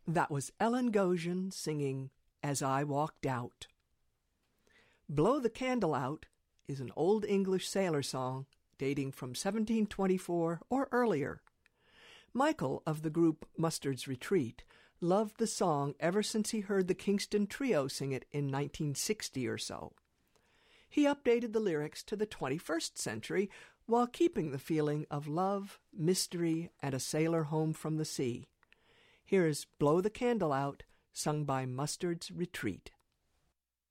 That was Ellen Goshen singing As I Walked Out. Blow the Candle Out is an Old English sailor song dating from 1724 or earlier. Michael of the group Mustard's Retreat loved the song ever since he heard the Kingston Trio sing it in 1960 or so. He updated the lyrics to the 21st century while keeping the feeling of love, mystery, and a sailor home from the sea. Here is Blow the Candle Out, sung by Mustard's Retreat.